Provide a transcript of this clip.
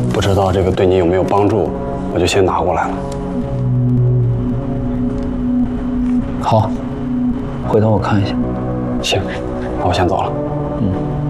不知道这个对你有没有帮助，我就先拿过来了。 好，回头我看一下。 行，那我先走了。 嗯。